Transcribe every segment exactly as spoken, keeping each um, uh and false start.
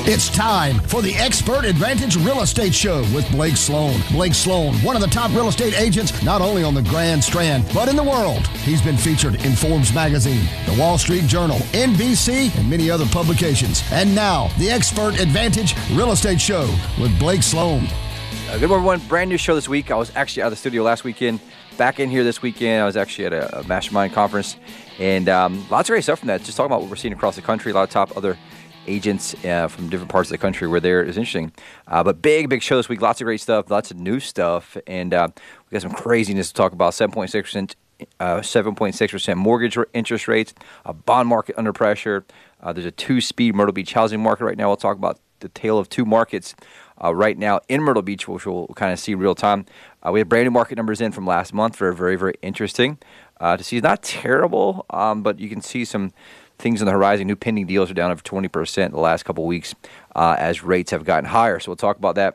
It's time for the Expert Advantage Real Estate Show with Blake Sloan. Blake Sloan, one of the top real estate agents, not only on the Grand Strand, but in the world. He's been featured in Forbes magazine, the Wall Street Journal, N B C, and many other publications. And now, the Expert Advantage Real Estate Show with Blake Sloan. Uh, good morning, everyone. Brand new show this week. I was actually out of the studio last weekend. Back in here this weekend. I was actually at a, a mastermind conference. And um, lots of great stuff from that. Just talking about what we're seeing across the country. A lot of top other agents uh, from different parts of the country were there. It was interesting. Uh, but big, big show this week. Lots of great stuff. Lots of new stuff. And uh, we got some craziness to talk about. seven point six percent uh, seven point six percent mortgage interest rates. A bond market under pressure. Uh, there's a two-speed Myrtle Beach housing market right now. We'll talk about the tale of two markets uh, right now in Myrtle Beach, which we'll kind of see real time. Uh, we have brand new market numbers in from last month. Very, very, very interesting uh, to see. It's not terrible, um, but you can see some things on the horizon. New pending deals are down over twenty percent in the last couple of weeks uh, as rates have gotten higher. So we'll talk about that.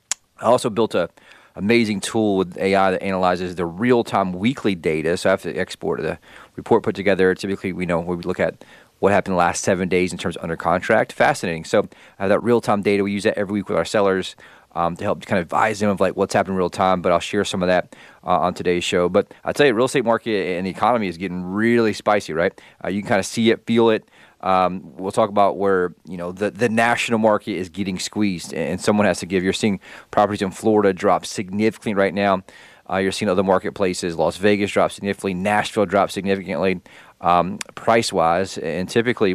I also built a amazing tool with A I that analyzes the real-time weekly data. So I have to export the report put together. Typically, we know when we look at what happened the last seven days in terms of under contract. Fascinating. So I have that real-time data. We use that every week with our sellers um, to help kind of advise them of like what's happening in real time. But I'll share some of that uh, on today's show. But I'll tell you, real estate market and the economy is getting really spicy, right? Uh, you can kind of see it, feel it. Um, we'll talk about where, you know, the, the national market is getting squeezed and someone has to give. You're seeing properties in Florida drop significantly right now. Uh, you're seeing other marketplaces. Las Vegas drop significantly. Nashville drop significantly um, price-wise. And typically,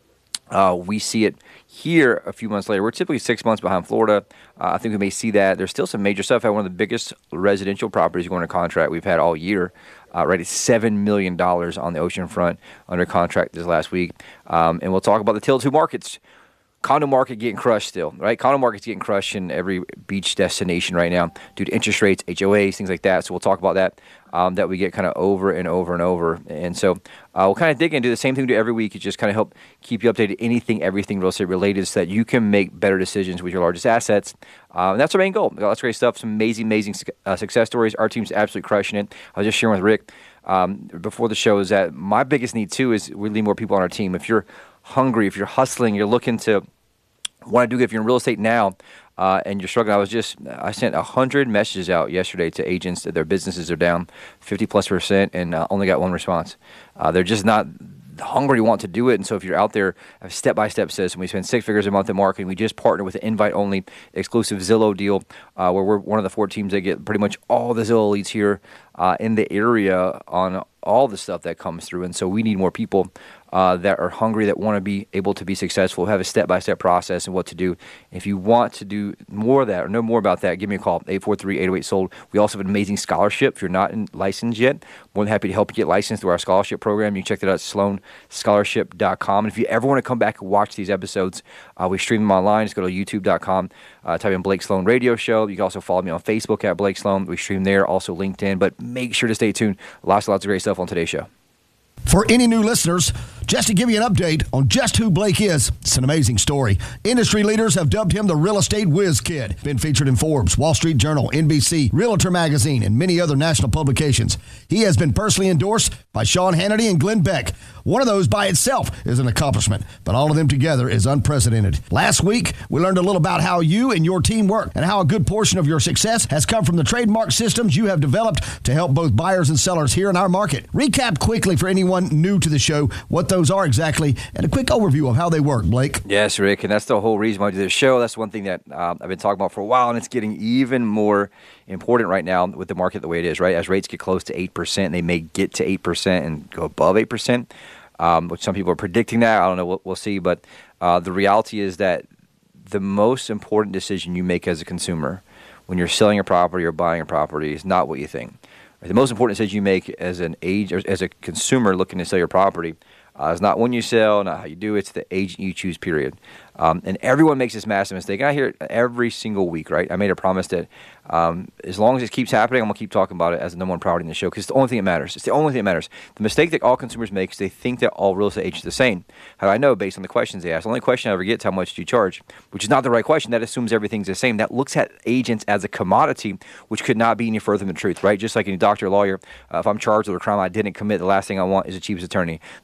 uh, we see it here a few months later. We're typically six months behind Florida. Uh, I think we may see that. There's still some major stuff. I had one of the biggest residential properties going to contract we've had all year. Uh, right at seven million dollars on the oceanfront under contract this last week. Um, and we'll talk about the Tale of Two markets. Condo market getting crushed still, right? Condo market's getting crushed in every beach destination right now due to interest rates, H O As, things like that. So we'll talk about that, um, that we get kind of over and over and over. And so uh, we'll kind of dig into the same thing we do every week. It just kind of help keep you updated, anything, everything real estate related so that you can make better decisions with your largest assets. Uh, and that's our main goal. We got lots of great stuff, some amazing, amazing uh, success stories. Our team's absolutely crushing it. I was just sharing with Rick um, before the show is that my biggest need too is we need more people on our team. If you're hungry, if you're hustling, you're looking to want to do good, if you're in real estate now uh, and you're struggling, I was just, I sent one hundred messages out yesterday to agents that their businesses are down fifty plus percent and uh, only got one response. Uh, they're just not hungry, want to do it. And so if you're out there, a step-by-step system, we spend six figures a month in marketing. We just partner with an invite-only exclusive Zillow deal uh, where we're one of the four teams that get pretty much all the Zillow leads here uh, in the area on all the stuff that comes through. And so we need more people uh, that are hungry, that want to be able to be successful, have a step-by-step process and what to do. If you want to do more of that or know more about that, give me a call, eight four three, eight oh eight, sold. We also have an amazing scholarship. If you're not in, licensed yet, more than happy to help you get licensed through our scholarship program. You can check that out at sloan scholarship dot com. And if you ever want to come back and watch these episodes, uh, we stream them online. Just go to youtube dot com, uh, type in Blake Sloan Radio Show. You can also follow me on Facebook at Blake Sloan. We stream there, also LinkedIn. But make sure to stay tuned. Lots and lots of great stuff on today's show. For any new listeners, just to give you an update on just who Blake is, it's an amazing story. Industry leaders have dubbed him the real estate whiz kid. Been featured in Forbes, Wall Street Journal, N B C, Realtor Magazine, and many other national publications. He has been personally endorsed by Sean Hannity and Glenn Beck. One of those by itself is an accomplishment, but all of them together is unprecedented. Last week, we learned a little about how you and your team work and how a good portion of your success has come from the trademark systems you have developed to help both buyers and sellers here in our market. Recap quickly for anyone new to the show what those are exactly and a quick overview of how they work, Blake. Yes, Rick, and that's the whole reason why I do this show. That's one thing that uh, I've been talking about for a while, and it's getting even more important right now with the market the way it is, right? As rates get close to eight percent, they may get to eight percent and go above eight percent, um, which some people are predicting that. I don't know. We'll, we'll see. But uh, the reality is that the most important decision you make as a consumer when you're selling a property or buying a property is not what you think. The most important decision you make as an age or as a consumer looking to sell your property uh, is not when you sell, not how you do it. It's the agent you choose, period. Um, and everyone makes this massive mistake. And I hear it every single week, right? I made a promise that um, as long as it keeps happening, I'm going to keep talking about it as the number one priority in the show because it's the only thing that matters. It's the only thing that matters. The mistake that all consumers make is they think that all real estate agents are the same. How do I know? Based on the questions they ask. The only question I ever get is how much do you charge, which is not the right question. That assumes everything's the same. That looks at agents as a commodity, which could not be any further from the truth, right? Just like any doctor or lawyer, uh, if I'm charged with a crime I didn't commit, the last thing I want is the cheapest attorney. The last thing I want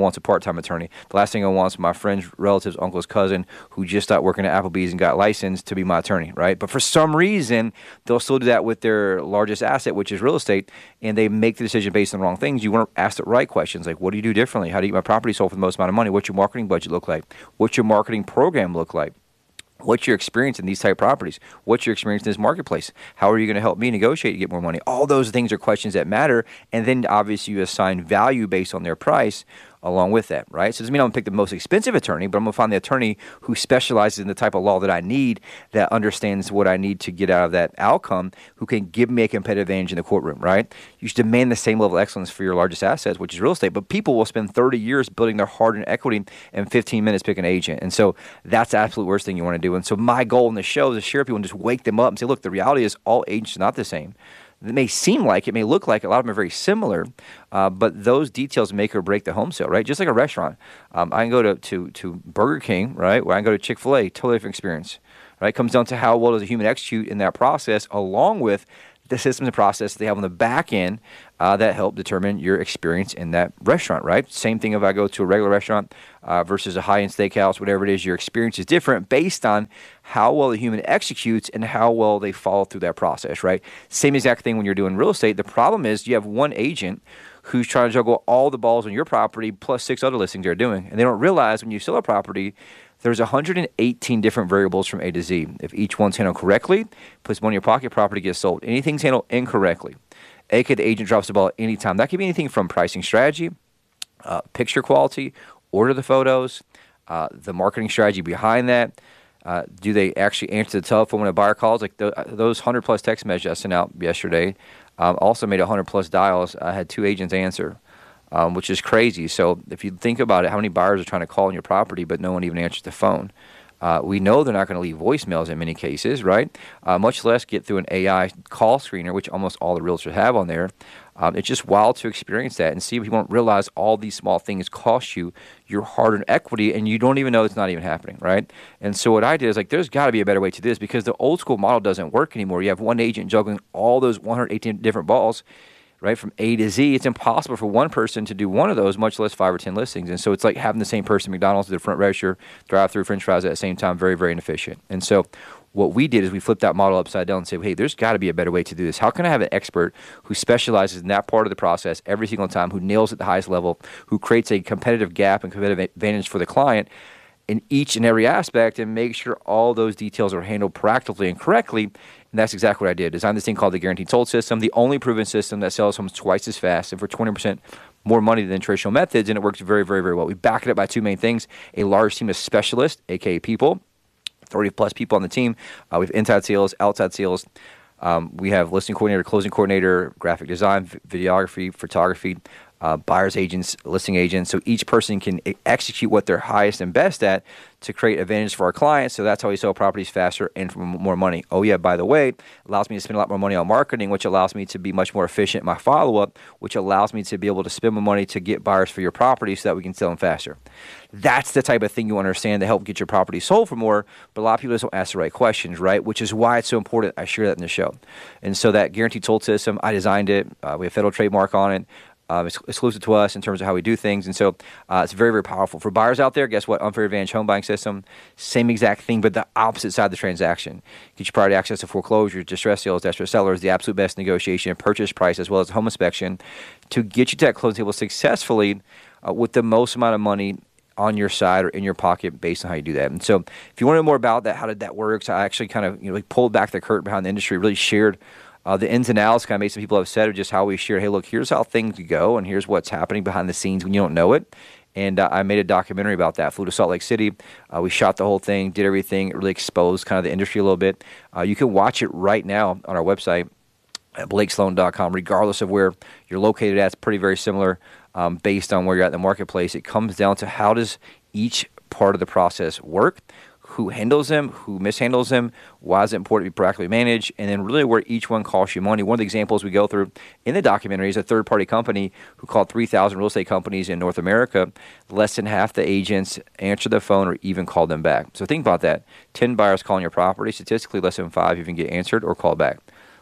want's a part-time attorney. The last thing I want is my friend's relative's uncle's cousin who just started working at Applebee's and got licensed to be my attorney, right? But for some reason, they'll still do that with their largest asset, which is real estate, and they make the decision based on the wrong things. You want to ask the right questions, like what do you do differently? How do you get my property sold for the most amount of money? What's your marketing budget look like? What's your marketing program look like? What's your experience in these type of properties? What's your experience in this marketplace? How are you going to help me negotiate to get more money? All those things are questions that matter. And then obviously you assign value based on their price along with that, right? So it doesn't mean I'm going to pick the most expensive attorney, but I'm going to find the attorney who specializes in the type of law that I need, that understands what I need to get out of that outcome, who can give me a competitive advantage in the courtroom, right? You should demand the same level of excellence for your largest assets, which is real estate. But people will spend thirty years building their hard-earned equity and fifteen minutes pick an agent. And so that's the absolute worst thing you want to do. And so my goal in the show is to share with people and just wake them up and say, look, the reality is all agents are not the same. It may seem like, it may look like, a lot of them are very similar, uh, but those details make or break the home sale, right? Just like a restaurant. Um, I can go to, to, to Burger King, right? Or I can go to Chick-fil-A, totally different experience, right? It comes down to how well does a human execute in that process, along with the systems and processes they have on the back end uh, that help determine your experience in that restaurant, right? Same thing if I go to a regular restaurant uh, versus a high-end steakhouse, whatever it is, your experience is different based on how well the human executes and how well they follow through that process, right? Same exact thing when you're doing real estate. The problem is you have one agent who's trying to juggle all the balls on your property plus six other listings they're doing. And they don't realize when you sell a property, there's one hundred eighteen different variables from A to Z. If each one's handled correctly, puts money in your pocket, property gets sold. Anything's handled incorrectly, aka the agent drops the ball at any time. That could be anything from pricing strategy, uh, picture quality, order the photos, uh, the marketing strategy behind that. Uh, do they actually answer the telephone when a buyer calls? Like the, those one hundred plus text messages I sent out yesterday um, also made one hundred plus dials. I had two agents answer. Um, which is crazy. So if you think about it, how many buyers are trying to call on your property, but no one even answers the phone? Uh, we know they're not going to leave voicemails in many cases, right? Uh, much less get through an A I call screener, which almost all the realtors have on there. Um, it's just wild to experience that and see if you won't realize all these small things cost you your hard-earned equity, and you don't even know it's not even happening, right? And so what I did is like, there's got to be a better way to do this because the old school model doesn't work anymore. You have one agent juggling all those one hundred eighteen different balls, right, from A to Z. It's impossible for one person to do one of those, much less five or ten listings. And so it's like having the same person, McDonald's, the front register, drive-through, French fries at the same time, very, very inefficient. And so what we did is we flipped that model upside down and said, hey, there's got to be a better way to do this. How can I have an expert who specializes in that part of the process every single time, who nails at the highest level, who creates a competitive gap and competitive advantage for the client in each and every aspect, and make sure all those details are handled proactively and correctly? And that's exactly what I did. Designed this thing called the Guaranteed Sold System, the only proven system that sells homes twice as fast and for twenty percent more money than traditional methods, and it works very, very, very well. We back it up by two main things: a large team of specialists, aka people, thirty plus people on the team. Uh, we have inside sales, outside sales. Um, we have listing coordinator, closing coordinator, graphic design, videography, photography, uh, buyer's agents, listing agents. So each person can execute what they're highest and best at to create advantage for our clients. So that's how we sell properties faster and for more money. Oh yeah, by the way, it allows me to spend a lot more money on marketing, which allows me to be much more efficient in my follow-up, which allows me to be able to spend more money to get buyers for your property so that we can sell them faster. That's the type of thing you understand to help get your property sold for more, but a lot of people just don't ask the right questions, right? Which is why it's so important I share that in the show. And so that Guaranteed Sold System, I designed it. Uh, we have federal trademark on it. Um, it's exclusive to us in terms of how we do things. And so uh, it's very, very powerful. For buyers out there, guess what? Unfair Advantage home buying system, same exact thing, but the opposite side of the transaction. Get your priority access to foreclosures, distress sales, distress sellers, the absolute best negotiation, purchase price, as well as home inspection to get you to that closing table successfully uh, with the most amount of money on your side or in your pocket based on how you do that. And so if you want to know more about that, how did that work, so I actually kind of you know like pulled back the curtain behind the industry, really shared Uh, the ins and outs, kind of made some people upset of just how we share, hey, look, here's how things go, and here's what's happening behind the scenes when you don't know it. And uh, I made a documentary about that. Flew to Salt Lake City. Uh, we shot the whole thing, did everything. It really exposed kind of the industry a little bit. Uh, you can watch it right now on our website at blake sloan dot com, regardless of where you're located at. It's pretty very similar um, based on where you're at in the marketplace. It comes down to how does each part of the process work, who handles them, who mishandles them, why is it important to be proactively managed, and then really where each one costs you money. One of the examples we go through in the documentary is a third-party company who called three thousand real estate companies in North America. Less than half the agents answer the phone or even call them back. So think about that. ten buyers calling your property. Statistically, less than five even get answered or called back.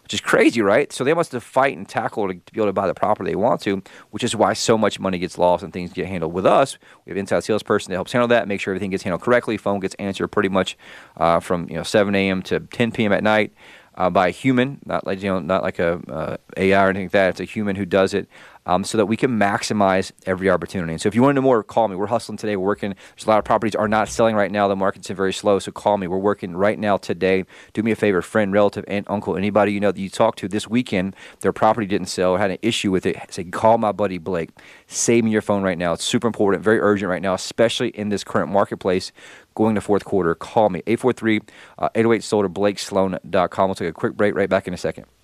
which is crazy, right? So they must have to fight and tackle to, to be able to buy the property they want to, which is why so much money gets lost and things get handled. With us, we have an inside salesperson that helps handle that, make sure everything gets handled correctly. Phone gets answered pretty much uh, from you know seven a.m. to ten p.m. at night uh, by a human, not like you know not like a uh, A I or anything like that. It's a human who does it. Um, so that we can maximize every opportunity. And so if you want to know more, call me. We're hustling today. We're working. There's a lot of properties are not selling right now. The market's been very slow, so call me. We're working right now today. Do me a favor, friend, relative, aunt, uncle, anybody you know that you talk to this weekend, their property didn't sell or had an issue with it, say, call my buddy Blake. Save me your phone right now. It's super important, very urgent right now, especially in this current marketplace going to fourth quarter. Call me, eight four three, eight oh eight, sold or blake sloan dot com. We'll take a quick break right back in a second.